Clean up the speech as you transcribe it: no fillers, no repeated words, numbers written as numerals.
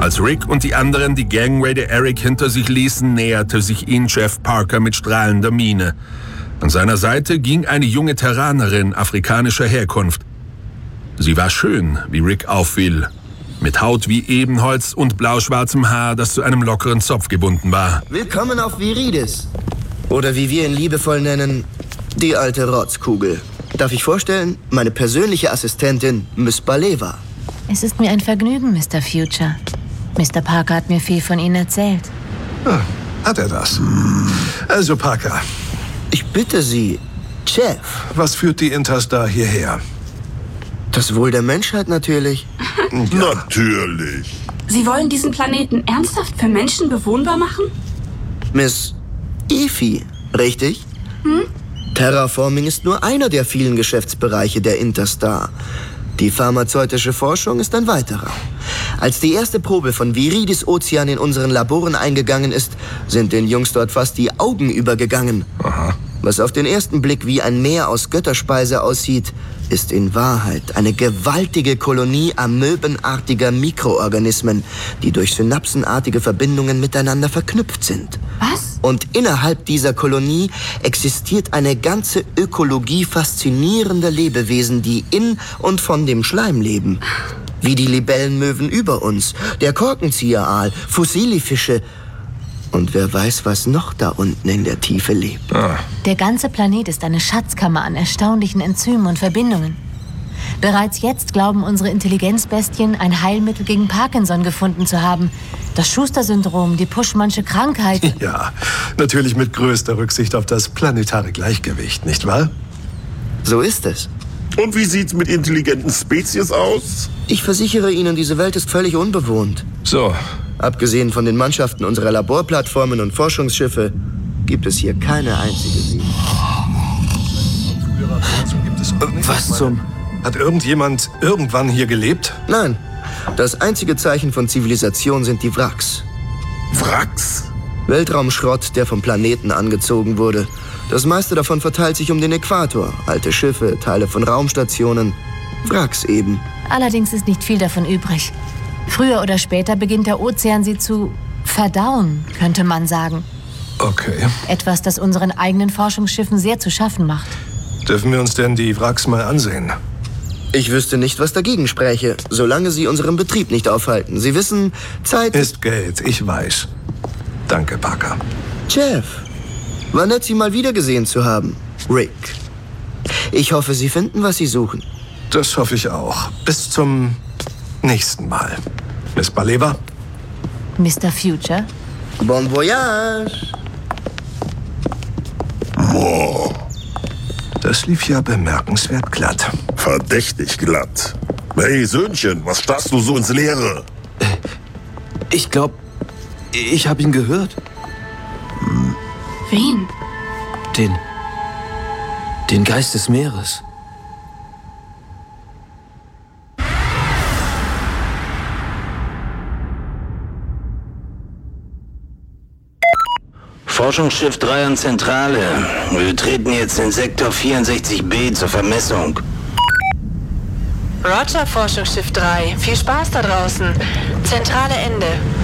Als Rick und die anderen die Gangway der Eric hinter sich ließen, näherte sich ihnen Jeff Parker mit strahlender Miene. An seiner Seite ging eine junge Terranerin afrikanischer Herkunft. Sie war schön, wie Rick auffiel, mit Haut wie Ebenholz und blauschwarzem Haar, das zu einem lockeren Zopf gebunden war. Willkommen auf Viridis. Oder wie wir ihn liebevoll nennen, die alte Rotzkugel. Darf ich vorstellen, meine persönliche Assistentin, Miss Baleva. Es ist mir ein Vergnügen, Mr. Future. Mr. Parker hat mir viel von Ihnen erzählt. Hat er das? Also, Parker. Ich bitte Sie, Chef. Was führt die Interstar hierher? Das Wohl der Menschheit natürlich. Ja. Natürlich. Sie wollen diesen Planeten ernsthaft für Menschen bewohnbar machen? Miss Efi, richtig? Terraforming ist nur einer der vielen Geschäftsbereiche der Interstar. Die pharmazeutische Forschung ist ein weiterer. Als die erste Probe von Viridis Ozean in unseren Laboren eingegangen ist, sind den Jungs dort fast die Augen übergegangen. Aha. Was auf den ersten Blick wie ein Meer aus Götterspeise aussieht, ist in Wahrheit eine gewaltige Kolonie amöbenartiger Mikroorganismen, die durch synapsenartige Verbindungen miteinander verknüpft sind. Was? Und innerhalb dieser Kolonie existiert eine ganze Ökologie faszinierender Lebewesen, die in und von dem Schleim leben. Wie die Libellenmöwen über uns, der Korkenzieheraal, Fussilifische und wer weiß, was noch da unten in der Tiefe lebt. Der ganze Planet ist eine Schatzkammer an erstaunlichen Enzymen und Verbindungen. Bereits jetzt glauben unsere Intelligenzbestien, ein Heilmittel gegen Parkinson gefunden zu haben. Das Schuster-Syndrom, die Puschmannsche Krankheit. Ja, natürlich mit größter Rücksicht auf das planetare Gleichgewicht, nicht wahr? So ist es. Und wie sieht's mit intelligenten Spezies aus? Ich versichere Ihnen, diese Welt ist völlig unbewohnt. So. Abgesehen von den Mannschaften unserer Laborplattformen und Forschungsschiffe gibt es hier keine einzige Seele. Was zum... Hat irgendjemand irgendwann hier gelebt? Nein, das einzige Zeichen von Zivilisation sind die Wracks. Wracks? Weltraumschrott, der vom Planeten angezogen wurde. Das meiste davon verteilt sich um den Äquator. Alte Schiffe, Teile von Raumstationen. Wracks eben. Allerdings ist nicht viel davon übrig. Früher oder später beginnt der Ozean sie zu verdauen, könnte man sagen. Okay. Etwas, das unseren eigenen Forschungsschiffen sehr zu schaffen macht. Dürfen wir uns denn die Wracks mal ansehen? Ich wüsste nicht, was dagegen spräche, solange Sie unseren Betrieb nicht aufhalten. Sie wissen, Zeit Ist Geld, ich weiß. Danke, Parker. Jeff, war nett, Sie mal wiedergesehen zu haben. Rick. Ich hoffe, Sie finden, was Sie suchen. Das hoffe ich auch. Bis zum nächsten Mal. Miss Baleva? Mr. Future? Bon voyage! Boah, Das lief ja bemerkenswert glatt. verdächtig glatt. Hey, Söhnchen, was starrst du so ins Leere? Ich glaube, ich habe ihn gehört. Wen? Den Geist des Meeres. Forschungsschiff 3 an Zentrale. Wir betreten jetzt den Sektor 64b zur Vermessung. Roger, Forschungsschiff 3. Viel Spaß da draußen. Zentrale Ende.